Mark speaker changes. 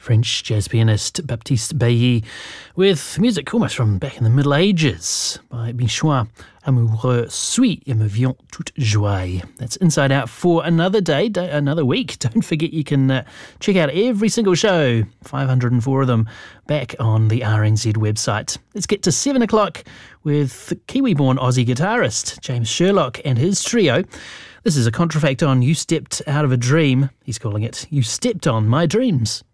Speaker 1: French jazz pianist Baptiste Bailly with music almost from back in the Middle Ages by Bichois. Amoureux suis et me vient toute joie. That's Inside Out for another day, another week. Don't forget you can check out every single show, 504 of them, back on the RNZ website. Let's get to 7 o'clock with Kiwi-born Aussie guitarist James Sherlock and his trio. This is a contrafact on You Stepped Out of a Dream. He's calling it You Stepped on My Dreams.